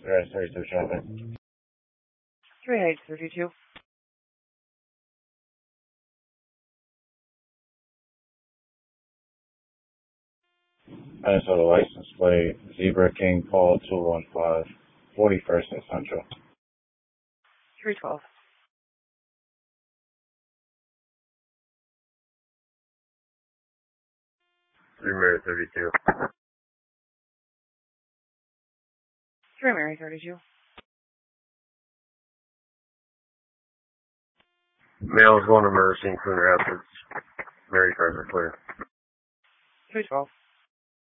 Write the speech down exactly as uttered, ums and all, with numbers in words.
Rest thirty-two traffic. three eight thirty-two. Minnesota license plate, Zebra King Paul two one five, forty-first and Central. three twelve. three Mary thirty-two. three Mary thirty-two. Male is going to Mercy in Coon Rapids. Mary cars are clear. three twelve.